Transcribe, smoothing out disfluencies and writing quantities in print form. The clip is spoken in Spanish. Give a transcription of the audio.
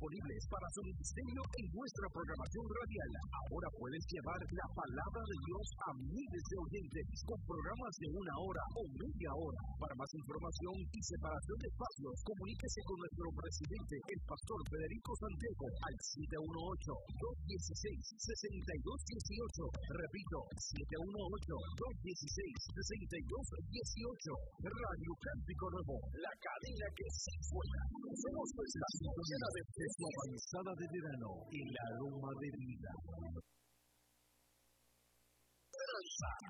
disponibles para su diseño en nuestra programación radial. Ahora puedes llevar la palabra de Dios a miles de oyentes con programas de 1 hora o media hora. Para más información y separación de espacios, comuníquese con nuestro presidente, el pastor Federico Santiago, al 718-216-6218. Repito, 718-216-6218. Radio Cántico Nuevo, la cadena que se suena. Somos nuestra sintonía de fresco avanzada de verano, el aroma de vida.